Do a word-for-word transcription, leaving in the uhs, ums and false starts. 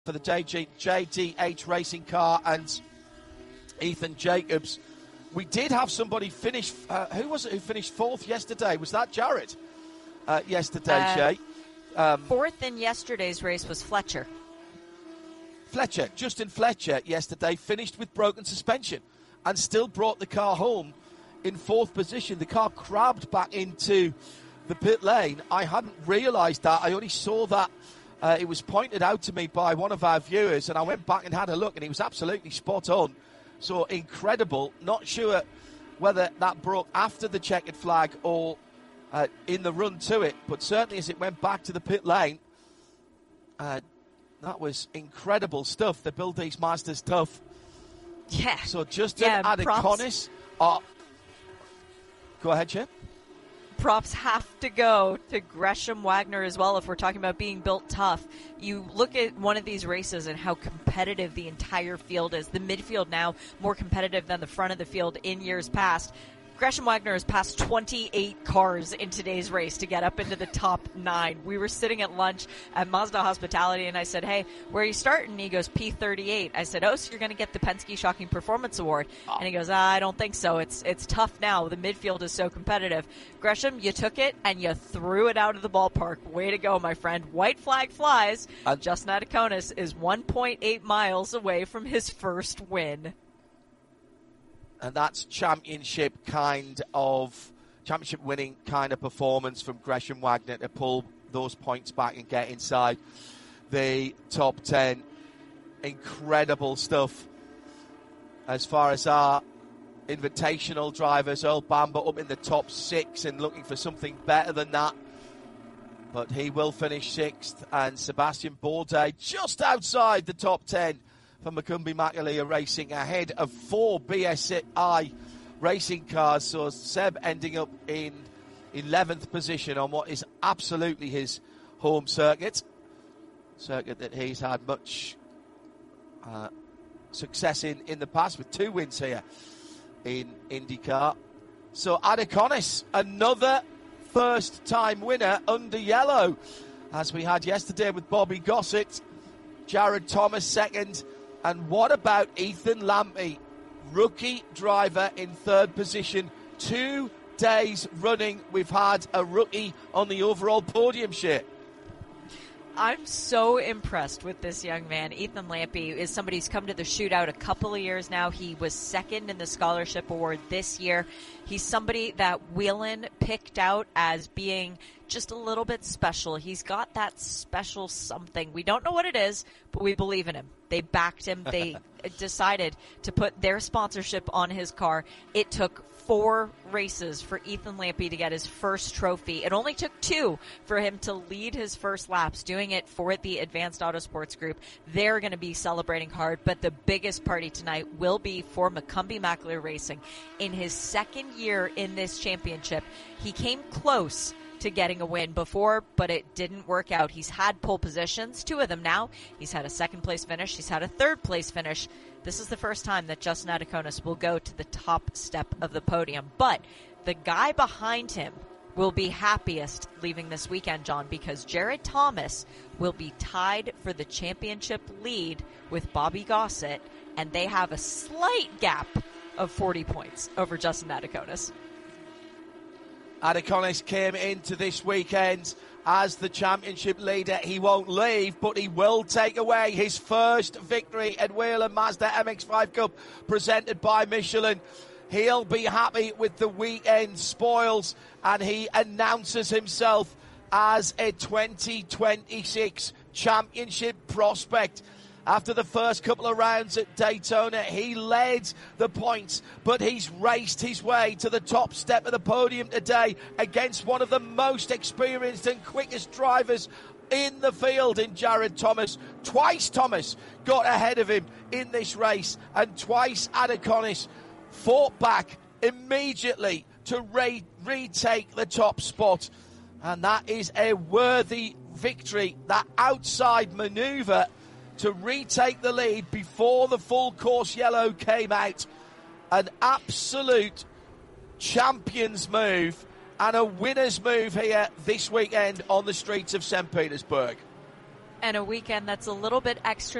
for the J D H racing car and Ethan Jacobs. We did have somebody finish, uh, who was it who finished fourth yesterday? Was that Jared uh, yesterday, uh, Shay? Um, fourth in yesterday's race was Fletcher. Fletcher, Justin Fletcher yesterday finished with broken suspension and still brought the car home in fourth position. The car crabbed back into the pit lane. I hadn't realised that. I only saw that. Uh, it was pointed out to me by one of our viewers, and I went back and had a look, and it was absolutely spot on. So incredible. Not sure whether that broke after the checkered flag or uh, in the run to it, but certainly as it went back to the pit lane, uh, that was incredible stuff. They build these Masters tough. Yeah. So Justin yeah, Adeconis. Uh, go ahead, Chip. Props have to go to Gresham Wagner as well if we're talking about being built tough. You look at one of these races and how competitive the entire field is. The midfield now more competitive than the front of the field in years past. Gresham Wagner has passed twenty-eight cars in today's race to get up into the top nine. We were sitting at lunch at Mazda Hospitality, and I said, hey, where are you starting? And he goes, P thirty-eight. I said, oh, so you're going to get the Penske Shocking Performance Award. Oh. And he goes, ah, I don't think so. It's it's tough now. The midfield is so competitive. Gresham, you took it, and you threw it out of the ballpark. Way to go, my friend. White flag flies. Uh, Justin Adeconis is one point eight miles away from his first win. And that's championship kind of, championship winning kind of performance from Gresham Wagner to pull those points back and get inside the top ten. Incredible stuff. As far as our invitational drivers, Earl Bamber up in the top six and looking for something better than that. But he will finish sixth, and Sebastian Bourdais just outside the top ten. For Macumbi Makalia Racing, ahead of four B S I racing cars. So Seb ending up in eleventh position on what is absolutely his home circuit. Circuit that he's had much uh, success in in the past, with two wins here in IndyCar. So Adeconis, another first-time winner under yellow, as we had yesterday with Bobby Gossett. Jared Thomas second. And what about Ethan Lampy, rookie driver in third position? Two days running, we've had a rookie on the overall podium shit. I'm so impressed with this young man. Ethan Lampy is somebody who's come to the shootout a couple of years now. He was second in the scholarship award this year. He's somebody that Whelen picked out as being just a little bit special. He's got that special something. We don't know what it is, but we believe in him. They backed him. They decided to put their sponsorship on his car. It took four races for Ethan Lampy to get his first trophy. It only took two for him to lead his first laps, doing it for the Advanced Autosports Group. They're going to be celebrating hard, but the biggest party tonight will be for Macumbi Makalia Racing. In his second year in this championship, he came close to getting a win before, but it didn't work out. He's had pole positions, two of them now. He's had a second place finish. He's had a third place finish. This is the first time that Justin Adeconis will go to the top step of the podium. But the guy behind him will be happiest leaving this weekend, John, because Jared Thomas will be tied for the championship lead with Bobby Gossett, and they have a slight gap of forty points over Justin Adeconis. Adeconis came into this weekend as the championship leader. He won't leave, but he will take away his first victory at Whelen Mazda M X five Cup presented by Michelin. He'll be happy with the weekend spoils, and he announces himself as a twenty twenty-six championship prospect. After the first couple of rounds at Daytona, he led the points, but he's raced his way to the top step of the podium today against one of the most experienced and quickest drivers in the field in Jared Thomas. Twice Thomas got ahead of him in this race, and twice Adeconis fought back immediately to re- retake the top spot. And that is a worthy victory, that outside manoeuvre to retake the lead before the full course yellow came out. An absolute champion's move and a winner's move here this weekend on the streets of Saint Petersburg. and a weekend that's a little bit extra